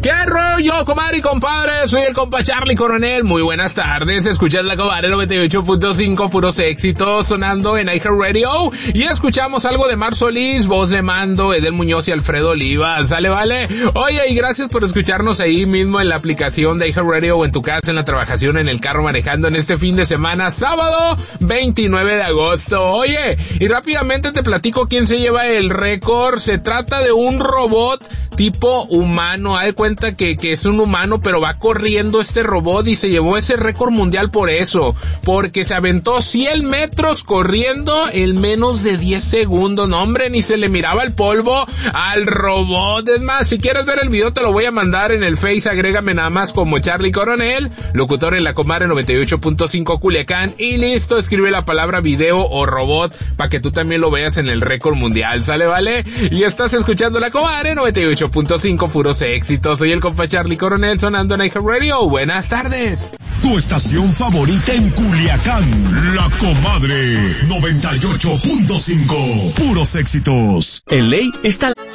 ¿Qué rollo, comadre y compadre? Soy el compa Charlie Coronel. Muy buenas tardes. Escuchas la comadre 98.5, puros éxitos sonando en iHeartRadio. Y escuchamos algo de Mar Solís, voz de mando, Edel Muñoz y Alfredo Oliva. ¿Sale, vale? Oye, y gracias por escucharnos ahí mismo en la aplicación de iHeartRadio o en tu casa, en la trabajación, en el carro, manejando en este fin de semana, sábado 29 de agosto. Oye, y rápidamente te platico quién se lleva el récord. Se trata de un robot tipo humano. Haz de cuenta que es un humano, pero va corriendo este robot y se llevó ese récord mundial por eso, porque se aventó 100 metros corriendo en menos de 10 segundos. No, hombre, ni se le miraba el polvo al robot. Es más, si quieres ver el video te lo voy a mandar en el Face, agrégame nada más como Charlie Coronel, locutor en la comadre 98.5 Culiacán, y listo, escribe la palabra video o robot para que tú también lo veas en el récord mundial. ¿Sale, vale? Y estás escuchando la comadre 98.5, puros éxitos. Soy el compa Charlie Coronel sonando en iHeartRadio. Buenas tardes. Tu estación favorita en Culiacán, la comadre 98.5, puros éxitos. En ley está